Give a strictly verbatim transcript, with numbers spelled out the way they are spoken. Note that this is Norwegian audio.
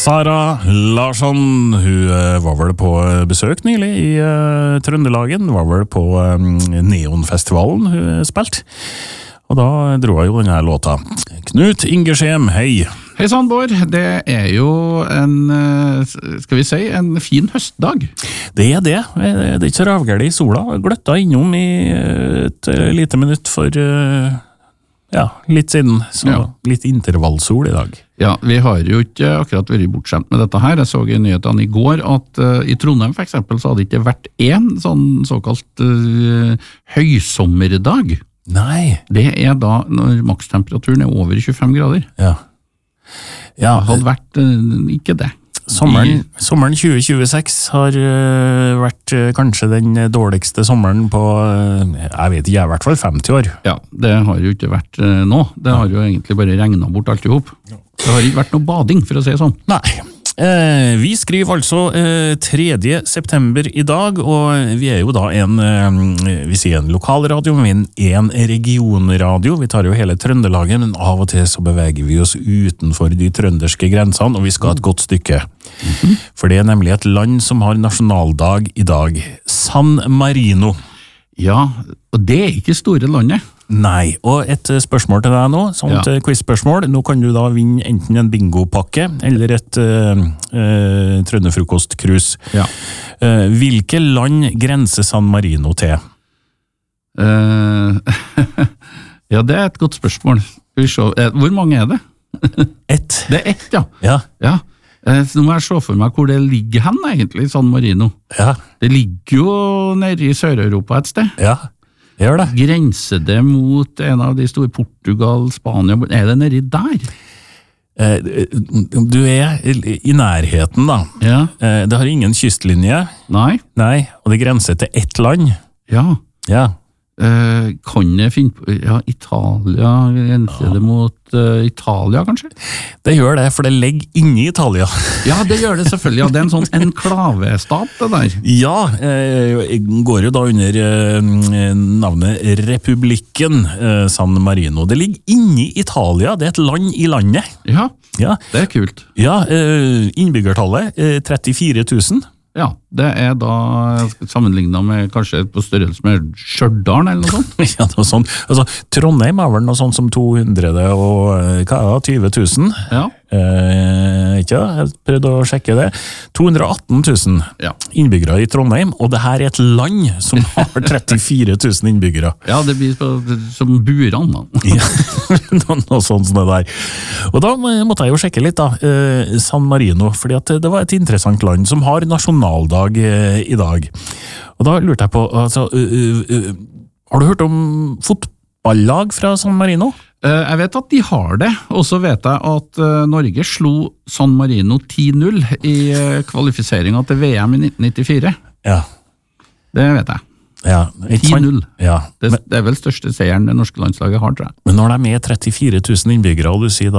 Sara Larsson, hun var vel på besøk nylig i uh, Trøndelagen, var vel på um, Neonfestivalen hun spilte. Og da dro jeg jo denne låta. Knut Ingersheim, hei! Hei sann, Bård. Det er jo en, skal vi si, en fin høstdag. Det er det. Det er ikke så ravgærlig i sola. Jeg gløtta innom i et lite minutt for uh, ja, litt siden. Så ja. Litt intervallsol i dag. Ja, vi har jo ikke akkurat vært bortskjemt med dette her. Jeg så i nyhetene i går at uh, i Trondheim for eksempel så hadde det ikke vært en sånn såkalt uh, høysommerdag. Nei. Det er da når makstemperaturen er over tjuefem grader. Ja. Ja, det hadde vært uh, ikke det. Sommeren, I, sommeren tjue tjueseks har uh, vært uh, kanskje den dårligste sommeren på, uh, jeg vet ikke, jeg er i hvert fall femti år. Ja, det har jo ikke vært uh, nå. Det har jo egentlig bare regnet bort alt i hop. Det har ikke vært noe bading, for å si det sånn. Nei. Eh, vi skriver altså eh, tredje september i dag, og vi er jo da en, eh, vi sier en lokalradio, men en regionradio. Vi tar jo hele Trøndelagen, men av og til så beveger vi oss utenfor de trønderske grensene, og vi skal et godt stykke. Mm-hmm. For det er nemlig et land som har nasjonaldag i dag. San Marino. Ja, og det er ikke store landet. Nei, og et spørsmål til deg nå, sånt ja. Quiz-spørsmål. Nå kan du da vinne enten en bingopakke eller et uh, uh, trønderfrokostkrus. Ja. Uh, hvilke land grenser San Marino til? Uh, ja, det er et godt spørsmål. Skal vi se. Hvor mange er det? ett. Det er ett, ja. Ja. Ja. Uh, nå må jeg se for meg hvor det ligger hen egentlig, San Marino. Ja. Det ligger jo nede i Sør-Europa et sted. Ja. Gjør det. Grenser det mot en av de store Portugal, Spania, er det nedi der? Eh, du er i nærheten da. Ja. Eh, det har ingen kystlinje. Nei. Nei, og det grenser til ett land. Ja. Ja. Eh, kan jeg finne på, ja, Italia, grenser det mot uh, Italia kanskje? Det gjør det, for det ligger inne i Italia. Ja, det gjør det selvfølgelig. Ja, det er en sånn enklavestat det der. Ja, eh, går jo da under eh, navnet Republikken eh, San Marino. Det ligger inne i Italia, det er et land i landet. Ja, ja. Det er kult. Ja, eh, innbyggertallet eh, trettifire tusen. Ja, det er da sammenlignet med kanskje på størrelse med Stjørdal eller noe sånt. Ja, noe sånt. Altså, Trondheim er vel noe sånt som to hundre og hva er det, tyve tusen. Ja. Eh, ikke, jeg prøvde å sjekke det. to hundre og atten tusen ja. Innbyggere i Trondheim, og det her er et land som har trettifire tusen innbyggere. Ja, det blir på, som Buran da. Ja, noe sånt som det der. Og da måtte jeg jo sjekke litt da, eh, San Marino, fordi at det var et interessant land som har nasjonaldag eh, i dag. Og da lurte jeg på, altså, uh, uh, uh, har du hørt om fotballag fra San Marino? Uh, jeg vet at de har det, og så vet jeg at uh, Norge slo San Marino ti null i uh, kvalifiseringen til V M i nitten nittifire. Ja. Det vet jeg. Ja, ti null. Ja. Det, det er vel største seieren det norske landslaget har, tror jeg. Men når de er med trettifire tusen innbyggere, og du sier da